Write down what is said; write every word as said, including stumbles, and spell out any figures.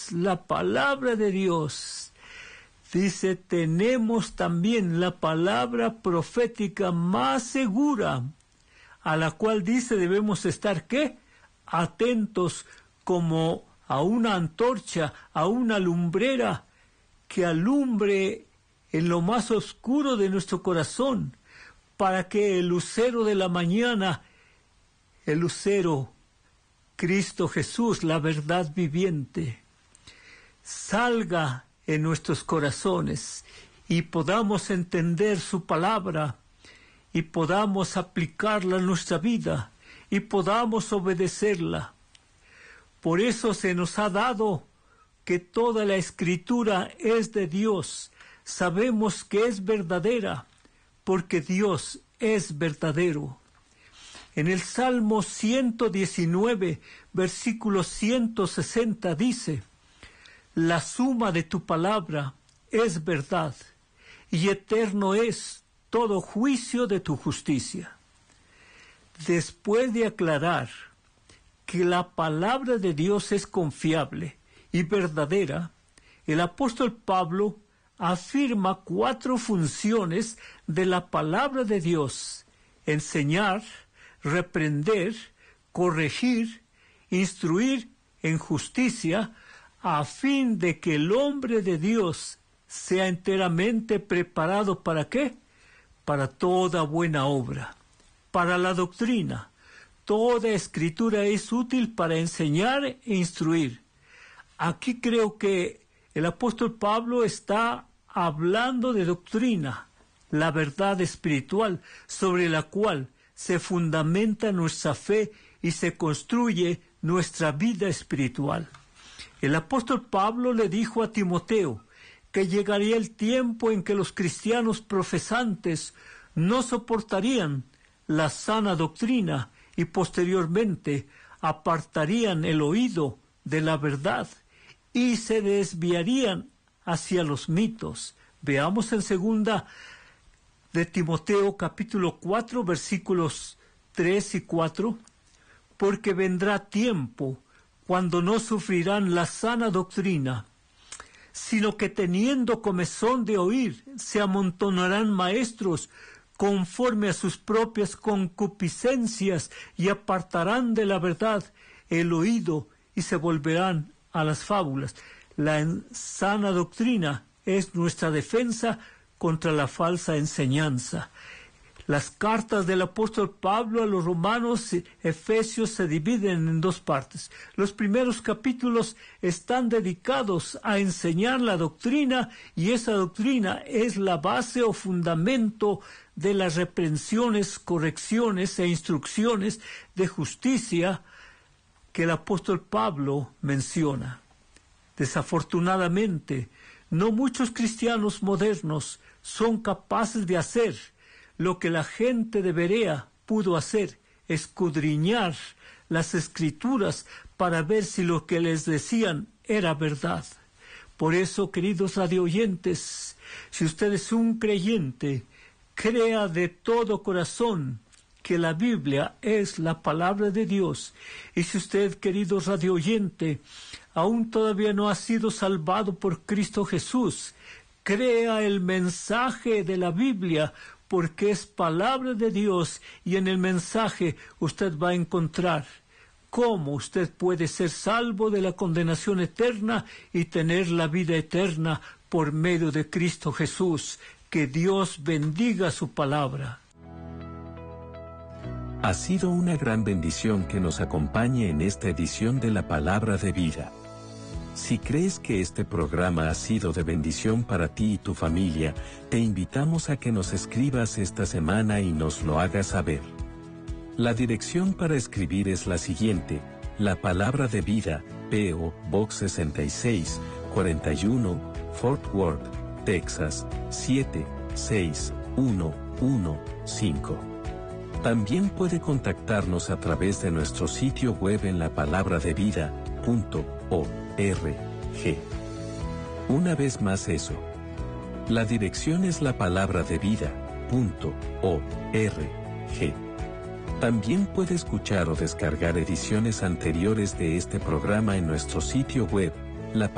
es la palabra de Dios. Dice, tenemos también la palabra profética más segura, a la cual dice debemos estar, ¿qué? Atentos como a una antorcha, a una lumbrera que alumbre en lo más oscuro de nuestro corazón, para que el lucero de la mañana, el lucero, Cristo Jesús, la verdad viviente, salga en nuestros corazones y podamos entender su palabra y podamos aplicarla en nuestra vida y podamos obedecerla. Por eso se nos ha dado que toda la Escritura es de Dios. Sabemos que es verdadera, porque Dios es verdadero. En el Salmo ciento diecinueve, versículo ciento sesenta dice, la suma de tu palabra es verdad, y eterno es todo juicio de tu justicia. Después de aclarar que la palabra de Dios es confiable y verdadera, el apóstol Pablo afirma cuatro funciones de la palabra de Dios: enseñar, reprender, corregir, instruir en justicia, a fin de que el hombre de Dios sea enteramente preparado ¿para qué? Para toda buena obra, para la doctrina. Toda escritura es útil para enseñar e instruir. Aquí creo que el apóstol Pablo está hablando de doctrina, la verdad espiritual sobre la cual se fundamenta nuestra fe y se construye nuestra vida espiritual. El apóstol Pablo le dijo a Timoteo que llegaría el tiempo en que los cristianos profesantes no soportarían la sana doctrina y posteriormente apartarían el oído de la verdad y se desviarían hacia los mitos. Veamos en segunda de Timoteo capítulo cuatro versículos tres y cuatro, porque vendrá tiempo cuando no sufrirán la sana doctrina, sino que teniendo comezón de oír, se amontonarán maestros conforme a sus propias concupiscencias y apartarán de la verdad el oído y se volverán a las fábulas. La sana doctrina es nuestra defensa contra la falsa enseñanza. Las cartas del apóstol Pablo a los romanos y efesios se dividen en dos partes. Los primeros capítulos están dedicados a enseñar la doctrina, y esa doctrina es la base o fundamento de las reprensiones, correcciones e instrucciones de justicia que el apóstol Pablo menciona. Desafortunadamente, no muchos cristianos modernos son capaces de hacer lo que la gente de Berea pudo hacer: escudriñar las Escrituras para ver si lo que les decían era verdad. Por eso, queridos radioyentes, si usted es un creyente, crea de todo corazón que la Biblia es la palabra de Dios. Y si usted, querido radioyente, aún todavía no ha sido salvado por Cristo Jesús, crea el mensaje de la Biblia, porque es palabra de Dios, y en el mensaje usted va a encontrar cómo usted puede ser salvo de la condenación eterna y tener la vida eterna por medio de Cristo Jesús. Que Dios bendiga su palabra. Ha sido una gran bendición que nos acompañe en esta edición de la Palabra de Vida. Si crees que este programa ha sido de bendición para ti y tu familia, te invitamos a que nos escribas esta semana y nos lo hagas saber. La dirección para escribir es la siguiente: La Palabra de Vida, P O Box sesenta y seis, cuarenta y uno, Fort Worth, Texas, siete seis uno uno cinco. También puede contactarnos a través de nuestro sitio web en lapalabradevida punto org. Una vez más eso. La dirección es lapalabradevida punto org. También puede escuchar o descargar ediciones anteriores de este programa en nuestro sitio web, la